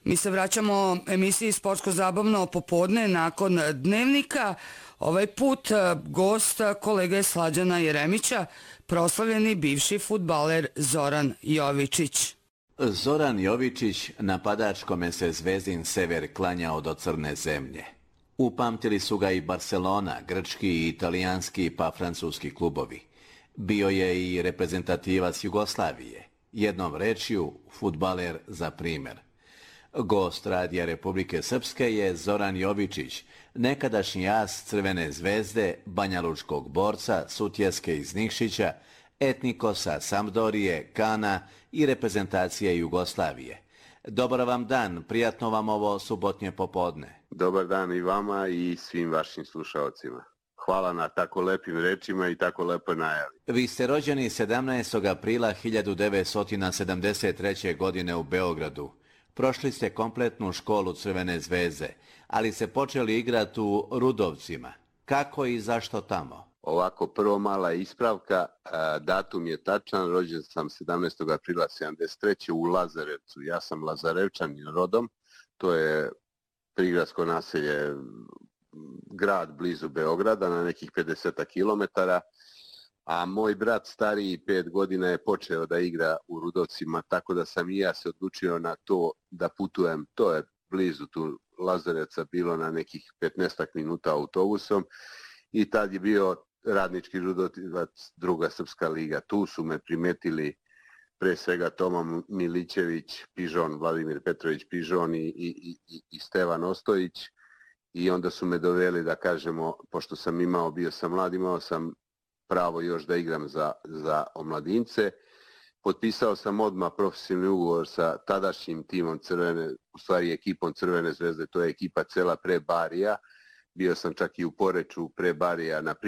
Mi se vraćamo emisiji Sportsko-zabavno popodne nakon dnevnika. Ovaj put gost kolege Slađana Jeremića, proslavljeni bivši fudbaler Zoran Jovičić. Zoran Jovičić, napadač kome se Zvezdin Sever klanjao do crne zemlje. Upamtili su ga i Barcelona, grčki i italijanski pa francuski klubovi. Bio je i reprezentativac Jugoslavije. Jednom rečju, fudbaler za primjer. Gost Radija Republike Srpske je Zoran Jovičić, nekadašnji as Crvene zvezde, banjalučkog borca, Sutjeske iz Nikšića, etnikosa Sampdorije, Kana i reprezentacije Jugoslavije. Dobar vam dan, prijatno vam ovo subotnje popodne. Dobar dan i vama i svim vašim slušalcima. Hvala na tako lepim rečima i tako lepoj najavi. Vi ste rođeni 17. aprila 1973. godine u Beogradu. Prošli ste kompletnu školu Crvene zvezde, ali ste počeli igrati u Rudovcima. Kako i zašto tamo? Ovako, prvo mala ispravka, datum je tačan, rođen sam 17. aprila 73. u Lazarevcu. Ja sam Lazarevčanin rodom, to je prigradsko naselje, grad blizu Beograda na nekih 50 kilometara, a moj brat stariji 5 godina je počeo da igra u Rudovcima, tako da sam i ja se odlučio na to da putujem, to je blizu tu Lazarevca bilo na nekih 15 minuta autobusom i tad je bio Radnički Rudovac, druga srpska liga. Tu su me primetili pre svega Toma Milićević, Pižon, Vladimir Petrović Pižon i Stevan Ostojić i onda su me doveli da kažemo, pošto sam bio sam mlad, imao sam pravo još da igram za omladince. Potpisao sam odmah profesionalni ugovor sa tadašnjim timom u stvari ekipom Crvene zvezde, to je ekipa cela pre Barija. Bio sam čak i u Poreču pre Barija na